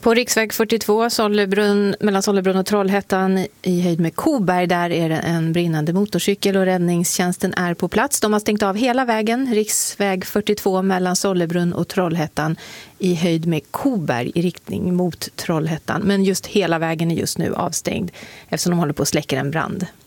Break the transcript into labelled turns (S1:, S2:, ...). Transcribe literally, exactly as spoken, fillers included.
S1: På riksväg fyrtiotvå Sollebrunn, mellan Sollebrunn och Trollhättan i höjd med Koberg, där är det en brinnande motorcykel och räddningstjänsten är på plats. De har stängt av hela vägen, riksväg fyrtiotvå mellan Sollebrunn och Trollhättan i höjd med Koberg i riktning mot Trollhättan. Men just hela vägen är just nu avstängd eftersom de håller på att släcka en brand.